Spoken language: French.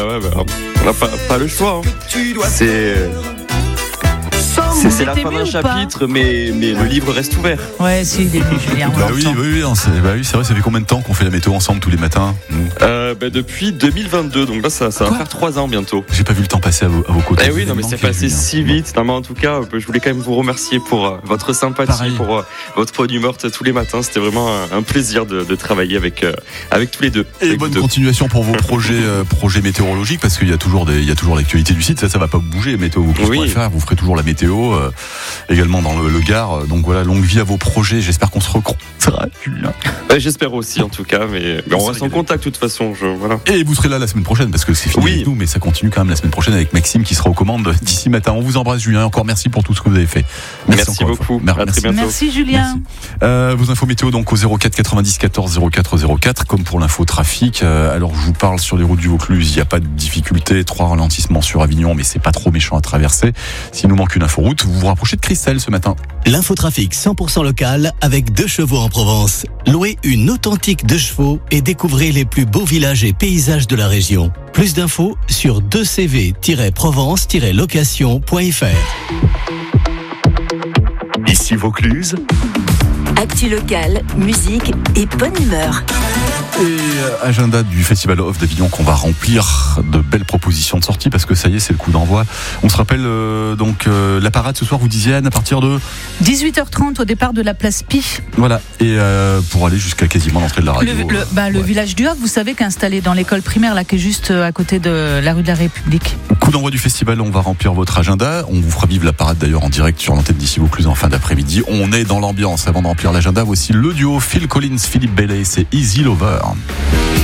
Ouais, on n'a pas le choix. Hein. C'est la fin d'un chapitre, mais le livre reste ouvert. Ouais, si, il est venu, Julien. Oui, c'est vrai. Ça fait combien de temps qu'on fait la météo ensemble tous les matins, nous Depuis 2022, donc là, ça va faire 3 ans bientôt. J'ai pas vu le temps passer à vos côtés. Eh oui, non, mais c'est passé si vite. Non, mais en tout cas, je voulais quand même vous remercier pour votre sympathie, Pareil. pour votre bonne humeur tous les matins. C'était vraiment un plaisir de travailler avec tous les deux. Et bonne continuation pour vos projets météorologiques, parce qu'il y a toujours l'actualité du site. Ça va pas bouger. Météo.fr, vous ferez toujours la météo, également dans le Gard. Donc voilà, longue vie à vos projets. J'espère qu'on se recroisera, Julien. J'espère aussi, en tout cas. Mais on reste en contact de toute façon. Voilà. Et vous serez là la semaine prochaine, parce que c'est fini avec nous, mais ça continue quand même la semaine prochaine avec Maxime qui sera aux commandes d'ici matin. On vous embrasse, Julien. Encore merci pour tout ce que vous avez fait. Merci beaucoup. À très bientôt. Merci, Julien. Vos infos météo donc au 04 90 14 04 04, comme pour l'info trafic. Alors je vous parle sur les routes du Vaucluse, il n'y a pas de difficulté. 3 ralentissements sur Avignon, mais c'est pas trop méchant à traverser. S'il nous manque une inforoute, vous vous rapprochez de Christelle ce matin. L'infotrafic 100% local avec 2 chevaux en Provence. Louez une authentique 2 chevaux et découvrez les plus beaux villages et paysages de la région. Plus d'infos sur 2cv-provence-location.fr. Ici Vaucluse. Actu locale, musique et bonne humeur. Et agenda du Festival Off d'Avignon qu'on va remplir de belles propositions de sortie, parce que ça y est, c'est le coup d'envoi. On se rappelle la parade ce soir, vous disiez, Anne, à partir de 18h30 au départ de la place Pi. Voilà, et pour aller jusqu'à quasiment l'entrée de la radio. Le village du Havre, vous savez, qui est installé dans l'école primaire là, qui est juste à côté de la rue de la République. Coup d'envoi du festival, on va remplir votre agenda. On vous fera vivre la parade d'ailleurs en direct sur l'antenne d'ici Vaucluse en fin d'après-midi. On est dans l'ambiance avant de remplir l'agenda. Voici le duo Phil Collins, Philippe Bailey, c'est Easy Lover.